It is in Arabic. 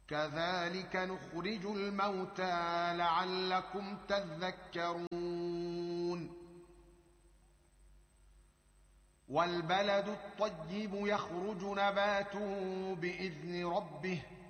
كذلك نخرج الموتى لعلكم تذكرون والبلد الطيب يخرج نباته بإذن ربه